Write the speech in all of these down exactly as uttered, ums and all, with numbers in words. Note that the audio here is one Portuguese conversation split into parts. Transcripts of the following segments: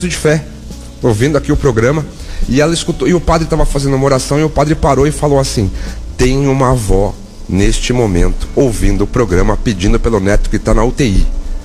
de fé, ouvindo aqui o programa, e ela escutou, e o padre estava fazendo uma oração, e o padre parou e falou assim: tem uma avó neste momento ouvindo o programa, pedindo pelo neto que está na U T I.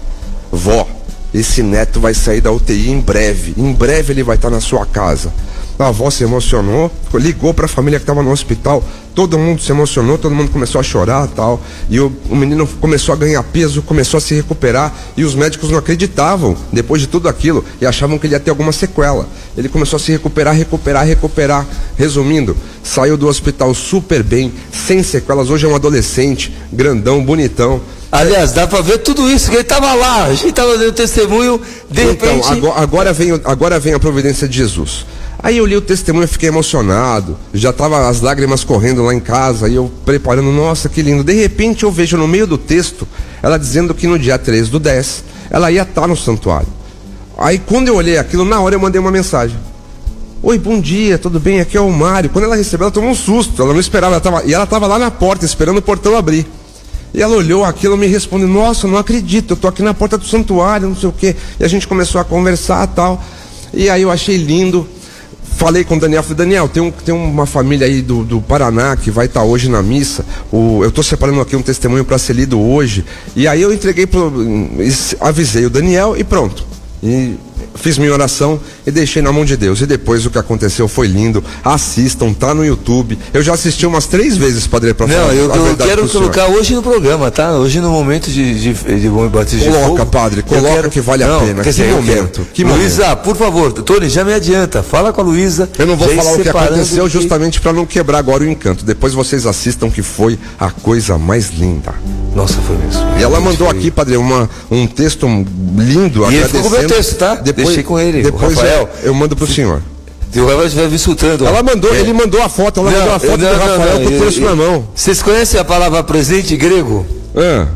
Vó, esse neto vai sair da U T I em breve, em breve ele vai estar na sua casa. A avó se emocionou, ligou para a família que estava no hospital, todo mundo se emocionou, todo mundo começou a chorar, tal, e o, o menino começou a ganhar peso, começou a se recuperar, e os médicos não acreditavam depois de tudo aquilo e achavam que ele ia ter alguma sequela. Ele começou a se recuperar, recuperar, recuperar. Resumindo, saiu do hospital super bem, sem sequelas. Hoje é um adolescente, grandão, bonitão. Aliás, dá pra ver tudo isso, que ele tava lá, a gente tava dando testemunho, de então, repente... agora, agora, vem, agora vem a providência de Jesus. Aí eu li o testemunho e fiquei emocionado, já tava as lágrimas correndo lá em casa, e eu preparando, nossa, que lindo. De repente eu vejo no meio do texto, ela dizendo que no dia três do dez, ela ia estar no santuário. Aí quando eu olhei aquilo, na hora eu mandei uma mensagem: oi, bom dia, tudo bem? Aqui é o Mário. Quando ela recebeu, ela tomou um susto, ela não esperava, ela tava, e ela tava lá na porta, esperando o portão abrir. E ela olhou aquilo e me respondeu: nossa, não acredito, eu tô aqui na porta do santuário, não sei o quê. E a gente começou a conversar e tal, e aí eu achei lindo. Falei com o Daniel, falei: Daniel, tem, um, tem uma família aí do, do Paraná que vai estar hoje na missa, o, eu estou separando aqui um testemunho para ser lido hoje. E aí eu entreguei, pro, avisei o Daniel e pronto. E fiz minha oração e deixei na mão de Deus. E depois o que aconteceu foi lindo. Assistam, tá no YouTube. Eu já assisti umas três vezes, padre, pra falar. Não, eu, a eu quero pro colocar senhor. Hoje no programa, tá? Hoje no momento de, de, de bom batismo de fogo. Coloca, padre, coloca, quero... que vale não, a pena. Que dizer, momento. Que Luísa, momento. por favor, Tony, já me adianta. Fala com a Luísa. Eu não vou falar o que aconteceu que... justamente para não quebrar agora o encanto. Depois vocês assistam, que foi a coisa mais linda. Nossa, foi mesmo. E ela mandou foi... aqui, padre, uma, um texto lindo, e agradecendo. ele ficou com o meu texto, tá? Depois, Deixei com ele, depois Rafael. Eu, eu mando pro senhor. O Rafael estiver me insultando. Ela mandou, é. ele mandou a foto, ela não, mandou a foto não, do Rafael não, não, com o texto na mão. Vocês conhecem a palavra presente grego? Ah.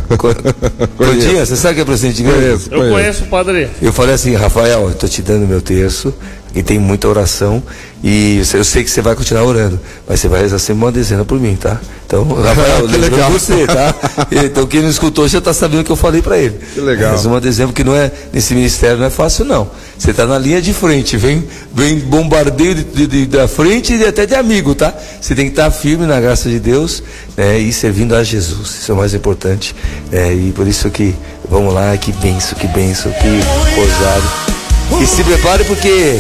Codinha, você sabe o que é presente grego? Conheço, eu conheço, padre. Eu falei assim: Rafael, eu tô te dando meu terço, e tem muita oração, e eu sei que você vai continuar orando, mas você vai rezar sempre uma dezena por mim, tá? Então, Rafael, lembrando você, tá? Então, quem não escutou já tá sabendo o que eu falei pra ele. Que legal. Mas uma dezena, que não é, nesse ministério não é fácil, não. Você tá na linha de frente, vem, vem bombardeio de, de, de, da frente e até de amigo, tá? Você tem que estar firme na graça de Deus, né? E servindo a Jesus, isso é o mais importante. É, e por isso que, vamos lá, que benção, que benção, que ousado. E se prepare, porque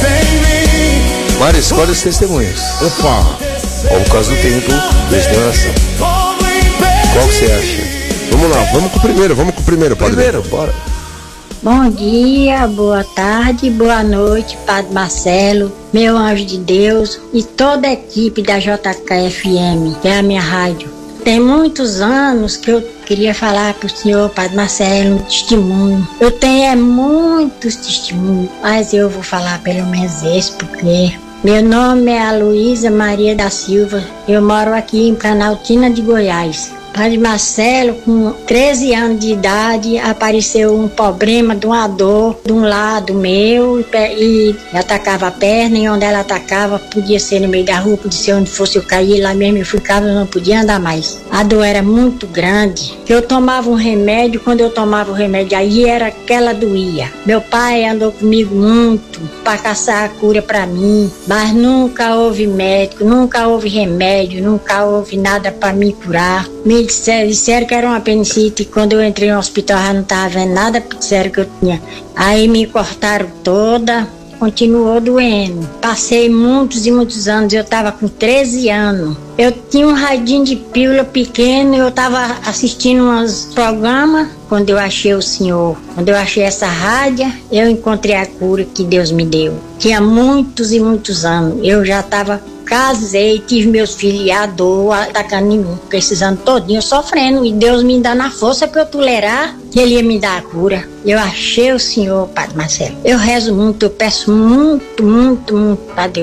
Mário, escolhe os testemunhos. Opa! Ou por causa do tempo de oração. Qual que você acha? Vamos lá, vamos com o primeiro, vamos com o primeiro, padre. Primeiro, bora. Bom dia, boa tarde, boa noite, Padre Marcelo, meu anjo de Deus e toda a equipe da J K F M, que é a minha rádio. Tem muitos anos que eu queria falar para o senhor, Padre Marcelo, um testemunho. Eu tenho é, muitos testemunhos, mas eu vou falar pelo menos esse, porque meu nome é Aloísa Maria da Silva, eu moro aqui em Planaltina de Goiás. Padre Marcelo, com treze anos de idade, apareceu um problema de uma dor de um lado meu e, e atacava a perna, e onde ela atacava podia ser no meio da rua, podia ser onde fosse eu cair, lá mesmo eu ficava, eu não podia andar mais. A dor era muito grande, eu tomava um remédio, quando eu tomava o remédio aí era que ela doía. Meu pai andou comigo muito para caçar a cura para mim, mas nunca houve médico, nunca houve remédio, nunca houve nada para me curar. Me disseram, disseram que era uma apendicite, quando eu entrei no hospital já não estava vendo nada, disseram que eu tinha. Aí me cortaram toda, continuou doendo. Passei muitos e muitos anos, eu estava com treze anos. Eu tinha um radinho de pílula pequeno, eu estava assistindo uns programas, quando eu achei o senhor, quando eu achei essa rádio, eu encontrei a cura que Deus me deu. Tinha muitos e muitos anos, eu já estava... Casei, tive meus filhos e a dor atacando em mim, precisando todinho, sofrendo, e Deus me dando a força para eu tolerar, que Ele ia me dar a cura. Eu achei o Senhor, Padre Marcelo. Eu rezo muito, eu peço muito, muito, muito para Deus,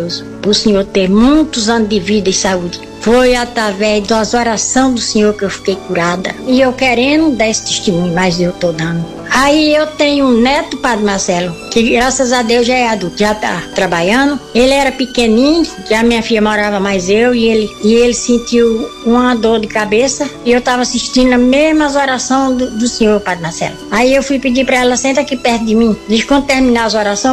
para o Senhor ter muitos anos de vida e saúde. Foi através das orações do Senhor que eu fiquei curada. E eu querendo dar esse testemunho, mas eu tô dando. Aí eu tenho um neto, Padre Marcelo, que graças a Deus já é adulto, já tá trabalhando. Ele era pequenininho, já minha filha morava mais eu, e ele, e ele sentiu uma dor de cabeça. E eu tava assistindo as mesmas orações do, do Senhor, Padre Marcelo. Aí eu fui pedir pra ela, senta aqui perto de mim. Diz, quando terminar as orações,